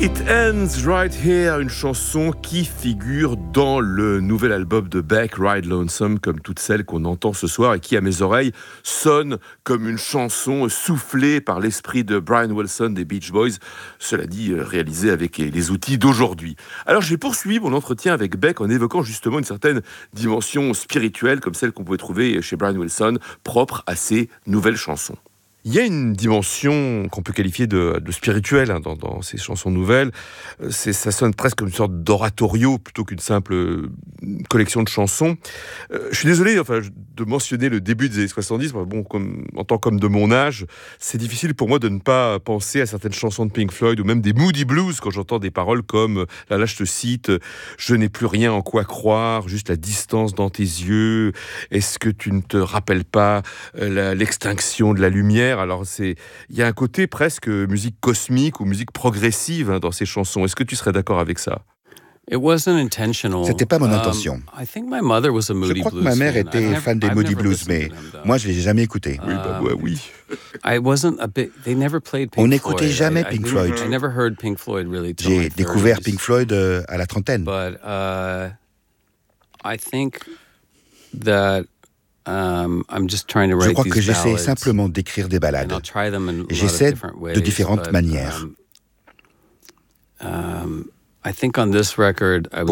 It Ends Right Here, une chanson qui figure dans le nouvel album de Beck, Ride Lonesome, comme toutes celles qu'on entend ce soir et qui, à mes oreilles, sonne comme une chanson soufflée par l'esprit de Brian Wilson des Beach Boys, cela dit, réalisée avec les outils d'aujourd'hui. Alors j'ai poursuivi mon entretien avec Beck en évoquant justement une certaine dimension spirituelle, comme celle qu'on pouvait trouver chez Brian Wilson, propre à ses nouvelles chansons. Il y a une dimension qu'on peut qualifier de spirituelle dans ces chansons nouvelles. Ça sonne presque comme une sorte d'oratorio plutôt qu'une simple collection de chansons. Je suis désolé de mentionner le début des années 70. Bon, en tant qu'homme de mon âge, c'est difficile pour moi de ne pas penser à certaines chansons de Pink Floyd ou même des Moody Blues quand j'entends des paroles comme, là je te cite, « Je n'ai plus rien en quoi croire, juste la distance dans tes yeux. Est-ce que tu ne te rappelles pas l'extinction de la lumière ?» Alors, il y a un côté presque musique cosmique ou musique progressive dans ces chansons. Est-ce que tu serais d'accord avec ça ? C'était pas mon intention. Je crois que ma mère était fan des Moody Blues, mais moi je les ai jamais écoutés. Oui. On n'écoutait jamais Pink Floyd. J'ai découvert Pink Floyd à la trentaine. Je crois que j'essaie simplement d'écrire des ballades. Et j'essaie de différentes manières.